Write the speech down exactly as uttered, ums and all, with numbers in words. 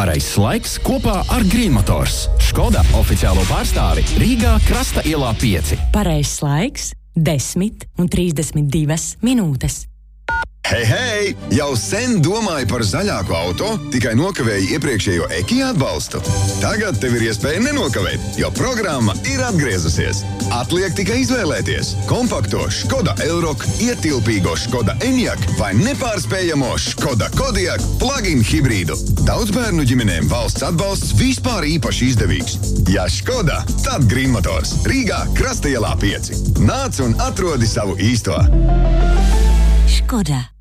Pareizs laiks kopā ar Green Motors. Škoda oficiālo pārstāvi Rīgā Krasta ielā pieci. Pareizs laiks desmit un trīsdesmit divas minūtes. Hei, hei! Jau sen domāju par zaļāku auto, tikai nokavēju iepriekšējo Ekija atbalstu. Tagad tev ir iespēja nenokavēt, jo programma ir atgriezusies. Atliek tikai izvēlēties kompakto Škoda Elroq, ietilpīgo Škoda Enyaq vai nepārspējamo Škoda Kodiaq plug-in hibrīdu. Daudzbērnu ģimenēm valsts atbalsts vispār īpaši izdevīgs. Ja Škoda, tad Green Motors. Rīgā Krasta ielā pieci. Nāc un atrodi savu īsto. Škoda.